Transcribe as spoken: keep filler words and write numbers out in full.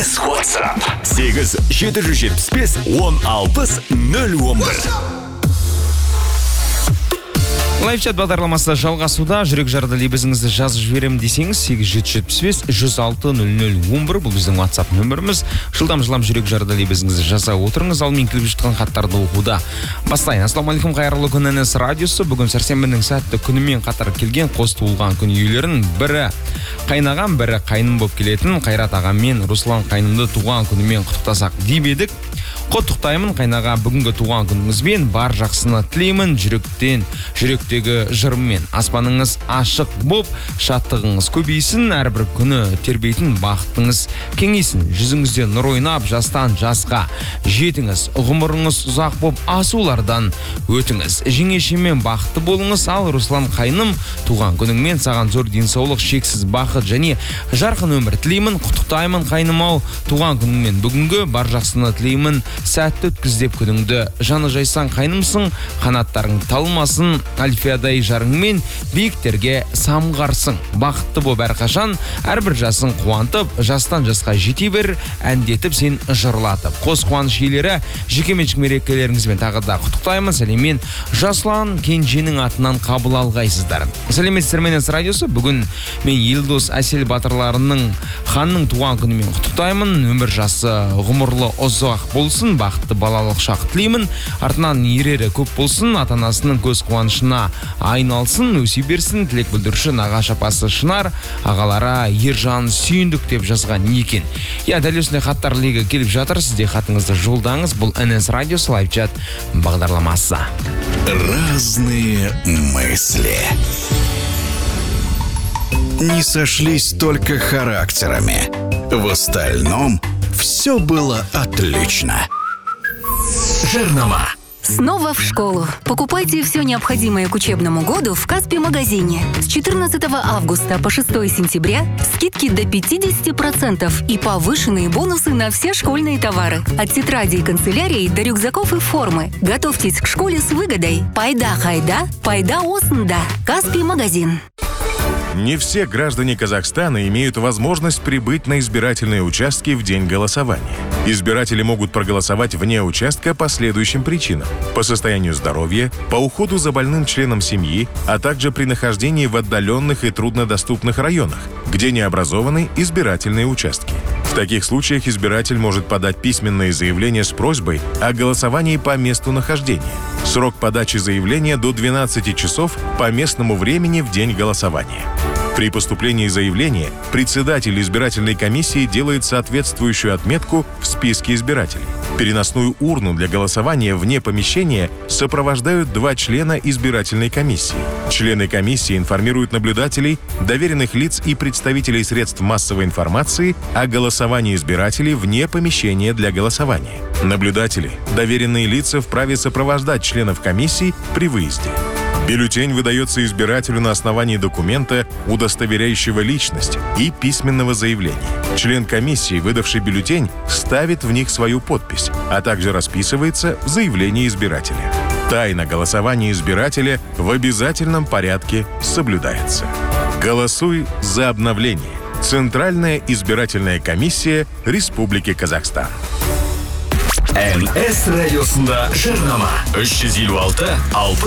эс WhatsApp сегіз жеті жүз жетпіс бес он алты нөл он бір. Лайфчат бағдарламасы жалғасуда. Жүрек жарды лебізіңізді жазып жіберем десеңіз сегіз жеті жетпіс бес жүз алты нөл нөл он бір. Бұл біздің WhatsApp нөміріміз. Жылдам жылам жүрек жарды лебізіңізді жаза отырыңыз. Ал мен келіп жатқан хаттарды оқуда бастайын. Ассалаумағалейкум, қайырлы күн эн эс радиосы. Бүгін сәрсенбінің сәтті күнімен қатар келген қос туылған күн иелерін бірі қайнаған, бірі қайным болып келетін Қайрат ағам мен Руслан қайнымды туған күнімен құттықтасақ деп едік. Құттықтаймын қайнаға бүгінгі туған күніңізбен, бар жақсыны тілеймін, жүректен, жүректегі жырыммен. Аспаныңыз ашық боп, шаттығыңыз көбейсін, әрбір күні тербейтін бақытыңыз кеңейсін. Жүзіңізде нұр ойнап, жастан жасқа жетіңіз, ғұмырыңыз ұзақ боп, асулардан өтіңіз. Жеңешемен бақытты болыңыз. Ал Руслан қайным, туған күніңмен саған зор денсаулық, шексіз бақыт және жарқын өмір тілеймін. Құттықтаймын қайным-ау, туған күніңмен бүгінгі, бар жақсыны тілеймін. Сәтті өткіз деп күніңді, жаны жайсан қайнымсың, қанаттарың талмасын, альфиядай жарыңмен биіктерге самғарсың. Бақытты боп әрқашан, әрбір жасың қуантып, жастан жасқа жете бер, әндетіп сен жырлатып. Қос қуаныш иелері жекеменшік мерекелеріңізбен тағы да құттықтаймын. Сәлеммен Жаслан Кенженің атынан қабыл алғайсыздар. Сәлеметсіздер ме эн эс радиосы. Бүгін мен Елдос Әсел батырларының ханның туған күнімен құттықтаймын. Өмір жасы ғұмырлы ұзақ болсын, бақытты балалық шақ тілеймін. Артынан ерері көп болсын, ата-анасының көз қуанышына айналсын, өсе берсін. Тілек бүлдіруші нағашы апасы Шынар, ағалары Ержан сүйіндік деп жазған екен. Я, дәл осындай хаттар легі келіп жатыр. Сізде хатыңызды жолдаңыз. Бұл эн эс радиосы лайфчат бағдарламасы. Разные мысли. Не сошлись только характерами. В остальном все было отлично. Жирнома. Снова в школу. Покупайте все необходимое к учебному году в Каспи-магазине. С четырнадцатого августа по шестого сентября скидки до пятьдесят процентов и повышенные бонусы на все школьные товары. От тетрадей и канцелярии до рюкзаков и формы. Готовьтесь к школе с выгодой. Пайда-хайда, пайда-осында. Каспи-магазин. Не все граждане Казахстана имеют возможность прибыть на избирательные участки в день голосования. Избиратели могут проголосовать вне участка по следующим причинам: по состоянию здоровья, по уходу за больным членом семьи, а также при нахождении в отдаленных и труднодоступных районах, где не образованы избирательные участки. В таких случаях избиратель может подать письменное заявление с просьбой о голосовании по месту нахождения. Срок подачи заявления до двенадцати часов по местному времени в день голосования. При поступлении заявления председатель избирательной комиссии делает соответствующую отметку в списке избирателей. Переносную урну для голосования вне помещения сопровождают два члена избирательной комиссии. Члены комиссии информируют наблюдателей, доверенных лиц и представителей средств массовой информации о голосовании избирателей вне помещения для голосования. Наблюдатели, доверенные лица вправе сопровождать членов комиссии при выезде. Бюллетень выдается избирателю на основании документа, удостоверяющего личность, и письменного заявления. Член комиссии, выдавший бюллетень, ставит в них свою подпись, а также расписывается в заявлении избирателя. Тайна голосования избирателя в обязательном порядке соблюдается. Голосуй за обновление. Центральная избирательная комиссия Республики Казахстан. эн эс радиосында жирнома үш жүз елу алты алпыс